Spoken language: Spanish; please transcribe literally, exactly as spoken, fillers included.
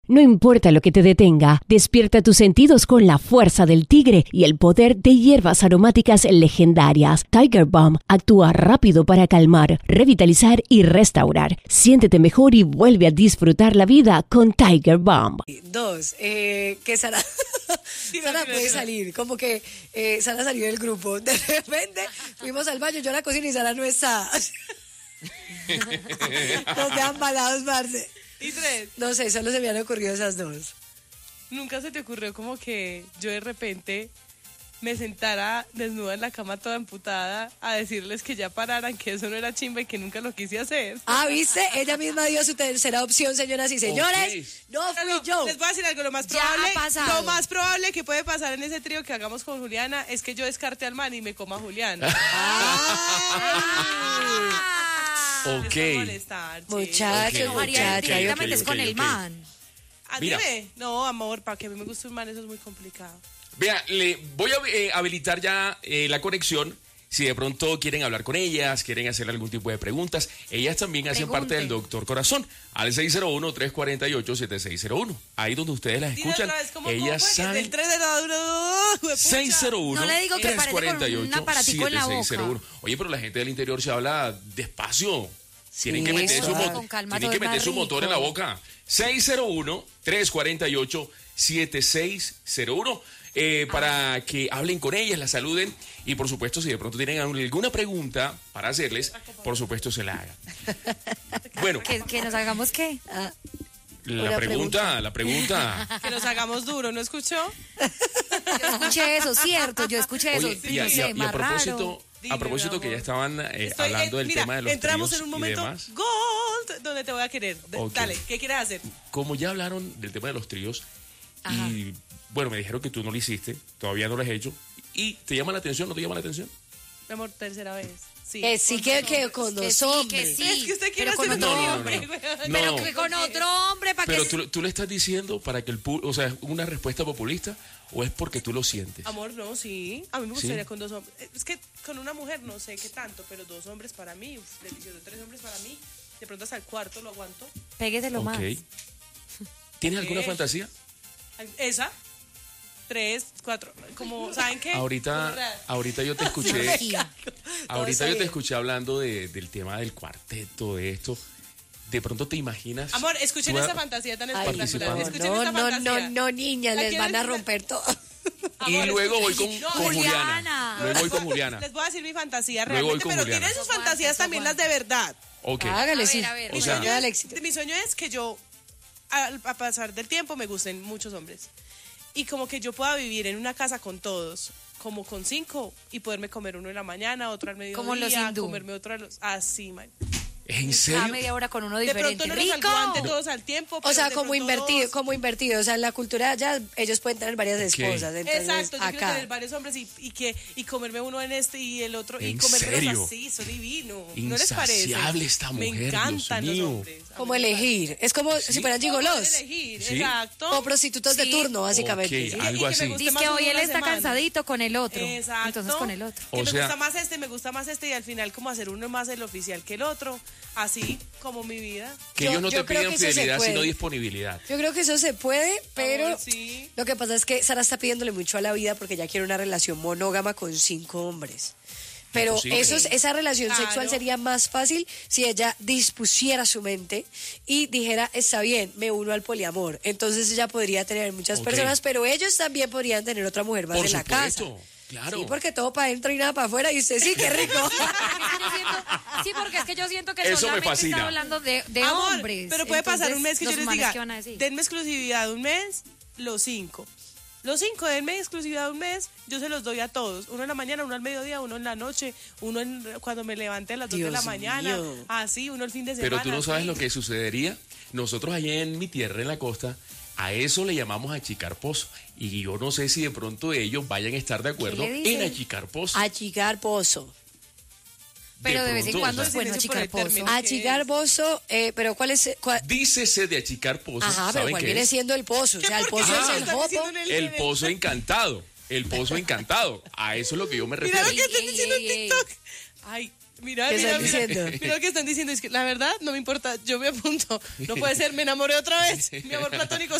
No importa lo que te detenga, despierta tus sentidos con la fuerza del tigre y el poder de hierbas aromáticas legendarias. Tiger Balm actúa rápido para calmar, revitalizar y restaurar. Siéntete mejor y vuelve a disfrutar la vida con Tiger Balm. Dos, eh, que Sara, Sara puede salir, como que eh, Sara salió del grupo. De repente fuimos al baño, yo a la cocina y Sara no está. Nos quedan malados, Marce. ¿Y tres? No sé, solo se me han ocurrido esas dos. ¿Nunca se te ocurrió como que yo de repente me sentara desnuda en la cama toda emputada a decirles que ya pararan, que eso no era chimba y que nunca lo quise hacer? Ah, ¿viste? Ella misma dio su tercera opción, señoras y señores. Okay. No fui No, yo. les voy a decir algo, lo más Ya probable, ha pasado. lo más probable que puede pasar en ese trío que hagamos con Juliana es que yo descarte al man y me coma a Juliana. Ok. Es por molestar, sí. Muchachos, Ok, María, muchachos. directamente ok, es con ok, el ok. man. ¿A Mira. dime? No, amor, para que a mí me guste un man eso es muy complicado. Vea, le voy a eh, habilitar ya eh, la conexión. Si de pronto quieren hablar con ellas, quieren hacer algún tipo de preguntas, ellas también hacen Pregunten. parte del Doctor Corazón, al seis cero uno, tres cuatro ocho, siete seis cero uno. Ahí donde ustedes las Dile escuchan, otra vez, ¿cómo, ellas cómo fue? Que saben. del tres de la uno, seis cero uno, No le digo que tres parece cuatro con un ocho, aparatico en la siete seis cero uno. boca. Oye, pero la gente del interior se habla despacio. Tienen que meter, su, suave. mo- Con calma, tienen todo que es más meter su rico. motor en la boca. seis cero uno, tres cuatro ocho, siete seis cero uno. Eh, para que hablen con ellas, las saluden y por supuesto si de pronto tienen alguna pregunta para hacerles, por supuesto se la hagan. Bueno, ¿Que, que nos hagamos qué? Ah, la una pregunta, la pregunta. Que nos hagamos duro, ¿no escuchó? Yo escuché eso, cierto, yo escuché eso. Oye, y a, no y a- sé, y a más propósito, raro. Dime, a propósito mi que ya amor. estaban eh, Estoy, hablando eh, del mira, tema de los entramos tríos en un y momento demás. gold donde te voy a querer. D- Ok. Dale, ¿qué quieres hacer? Como ya hablaron del tema de los tríos Ajá. y bueno, me dijeron que tú no lo hiciste, todavía no lo has hecho. ¿Y te llama la atención? ¿No te llama la atención? Mi amor, tercera vez. Sí. que sí, que, que con Que los sí, hombres. que sí. Es que usted quiere pero con hacer otro otro no, no, hombre, no. güey. Pero No. que con otro hombre, ¿para Pero que tú, tú le estás diciendo para que el pu- o sea, ¿es una respuesta populista o es porque tú lo sientes? Amor, no, sí. A mí me gustaría ¿Sí? con dos hombres. Es que con una mujer no sé qué tanto, pero dos hombres para mí, uf, delicioso. Tres hombres para mí. De pronto hasta el cuarto lo aguanto. pégueselo más? Ok. ¿Tienes alguna Eh. fantasía? Esa. Tres, cuatro. Como, ¿saben qué? Como Ahorita, real. ahorita yo te escuché, Energía. ahorita está yo te bien. escuché hablando de- del tema del cuarteto, de esto. De pronto te imaginas. Amor, escuchen tú a- esa fantasía tan Ay, espectacular. participando. Escuchen no, esa no, fantasía. no, no, niñas, ¿La les quieren van a escuchar? romper todo. Y Amor, luego voy con, escuchen- con Juliana. Juliana. Luego voy con Juliana. Les voy a decir mi fantasía Luego voy realmente, con pero Juliana. tienen sus Eso aguanta, fantasías eso también las aguanta. de verdad. Ok. Hágale, A ver, sí. a ver, O Mi sea- sueño, Dale es, éxito. mi sueño es que yo, al a pasar del tiempo, me gusten muchos hombres. Y como que yo pueda vivir en una casa con todos, como con cinco, y poderme comer uno en la mañana, otro al mediodía, Como los hindú. comerme otro a los... Así, man. ¿En Cada serio? media hora con uno De diferente. pronto no los ¡Rico! aguante todos al tiempo. O pero sea, de como pronto invertido, dos. como invertido. O sea, en la cultura ya ellos pueden tener varias esposas. Entonces, Exacto, yo quiero acá. tener varios hombres y, y que y comerme uno en este y el otro y ¿En comérmelos serio? así, son divinos. ¿No les parece? Insaciable esta Me mujer, encantan Dios los mío. hombres. A mí Como me elegir. Es como si fueran encanta. gigolos. Elegir, ¿Sí? exacto. O prostitutos de Sí. turno, básicamente. Ok, ¿sí? algo Y que me así. guste Dice más que uno hoy él una está semana. cansadito con el otro. Exacto. Entonces con el otro. Que O me sea- gusta más este, me gusta más este y al final como hacer uno más el oficial que el otro. Así como mi vida. Que Yo- ellos no yo te creo piden que eso se fidelidad, puede. sino disponibilidad. Yo creo que eso se puede, pero Amor, sí. lo que pasa es que Sara está pidiéndole mucho a la vida porque ya quiere una relación monógama con cinco hombres. Pero Imposible. eso es- esa relación Claro. sexual sería más fácil si ella dispusiera su mente y dijera, está bien, me uno al poliamor. Entonces ella podría tener muchas Ok. personas, pero ellos también podrían tener otra mujer más Por en la casa. supuesto, claro. Sí, porque todo para adentro y nada para afuera y usted sí, qué rico. Yo siento- sí, porque es que yo siento que Eso me solamente fascina. está hablando de, de Amor, hombres. pero puede pasar Entonces, un mes que yo los les manes, diga, ¿qué van a decir? denme exclusividad un mes, los cinco. Los cinco, denme exclusividad un mes, yo se los doy a todos. Uno en la mañana, uno al mediodía, uno en la noche, uno en, cuando me levante a las dos de la Dios mañana, mío. así, uno el fin de semana. Pero tú no sabes así. lo que sucedería. Nosotros allá en mi tierra, en la costa, a eso le llamamos achicar pozo. Y yo no sé si de pronto ellos vayan a estar de acuerdo le dicen? en achicar pozo. Achicar pozo. Pero de vez en pronto, cuando o es sea, bueno Silencio por chicar el pozo. término. Achicar pozo, eh, pero ¿cuál es? cuál- Dícese de achicar pozo. Ajá, pero ¿saben ¿cuál qué viene es? siendo el pozo? O sea, el pozo Ah, es el Están jopo. diciendo en el- El pozo encantado. El pozo encantado. A eso es lo que yo me Mira refiero. lo que están Ey, diciendo ey, en ey. TikTok. Ay, mira, ¿Qué mira, están mira, diciendo? mira lo que están diciendo. Es que la verdad no me importa, yo me apunto. No puede ser, me enamoré otra vez. Mi amor platónico